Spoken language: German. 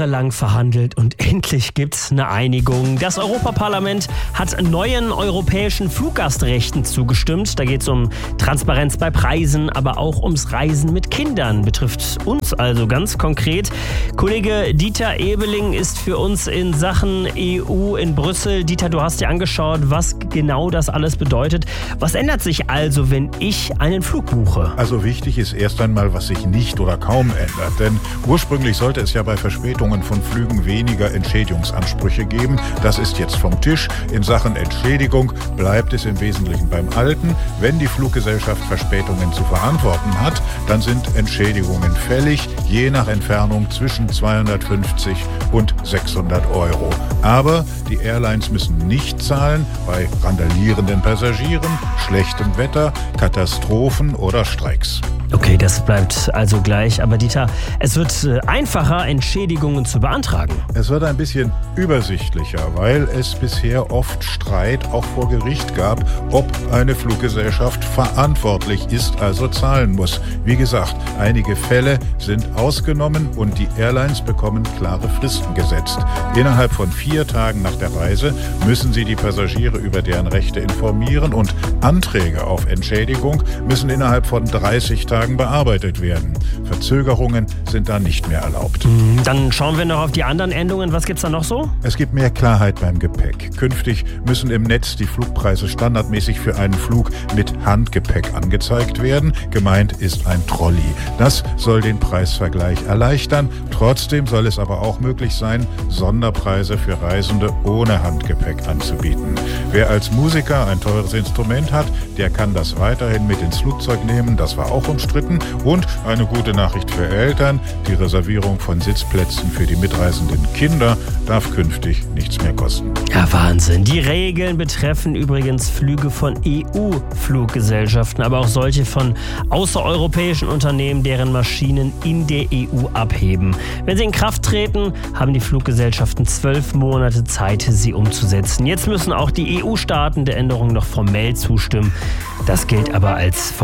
jahrelang verhandelt und endlich gibt's eine Einigung. Das Europaparlament hat neuen europäischen Fluggastrechten zugestimmt. Da geht es um Transparenz bei Preisen, aber auch ums Reisen mit Kindern. Betrifft uns also ganz konkret. Kollege Dieter Ebeling ist für uns in Sachen EU in Brüssel. Dieter, du hast dir angeschaut, was genau das alles bedeutet. Was ändert sich also, wenn ich einen Flug buche? Also wichtig ist erst einmal, was sich nicht oder kaum ändert. Denn ursprünglich sollte es ja bei Verspätungen von Flügen weniger Entschädigungsansprüche geben. Das ist jetzt vom Tisch. In Sachen Entschädigung bleibt es im Wesentlichen beim Alten. Wenn die Fluggesellschaft Verspätungen zu verantworten hat, dann sind Entschädigungen fällig, je nach Entfernung zwischen 250 und 600 Euro. Aber die Airlines müssen nicht zahlen bei randalierenden Passagieren, schlechtem Wetter, Katastrophen oder Streiks. Okay, das bleibt also gleich. Aber Dieter, es wird einfacher, Entschädigungen zu beantragen. Es wird ein bisschen übersichtlicher, weil es bisher oft Streit auch vor Gericht gab, ob eine Fluggesellschaft verantwortlich ist, also zahlen muss. Wie gesagt, einige Fälle sind ausgenommen und die Airlines bekommen klare Fristen gesetzt. Innerhalb von 4 Tagen nach der Reise müssen sie die Passagiere über deren Rechte informieren und Anträge auf Entschädigung müssen innerhalb von 30 Tagen bearbeitet werden. Verzögerungen sind da nicht mehr erlaubt. Dann schauen wir noch auf die anderen Änderungen. Was gibt's da noch so? Es gibt mehr Klarheit beim Gepäck. Künftig müssen im Netz die Flugpreise standardmäßig für einen Flug mit Handgepäck angezeigt werden. Gemeint ist ein Trolley. Das soll den Preisvergleich erleichtern. Trotzdem soll es aber auch möglich sein, Sonderpreise für Reisende ohne Handgepäck anzubieten. Wer als Musiker ein teures Instrument hat, der kann das weiterhin mit ins Flugzeug nehmen. Das war auch umstritten. Und eine gute Nachricht für Eltern: Die Reservierung von Sitzplätzen für die mitreisenden Kinder darf künftig nichts mehr kosten. Ja, Wahnsinn. Die Regeln betreffen übrigens Flüge von EU-Fluggesellschaften, aber auch solche von außereuropäischen Unternehmen, deren Maschinen in der EU abheben. Wenn sie in Kraft treten, haben die Fluggesellschaften 12 Monate Zeit, sie umzusetzen. Jetzt müssen auch die EU-Staaten der Änderung noch formell zustimmen. Das gilt aber als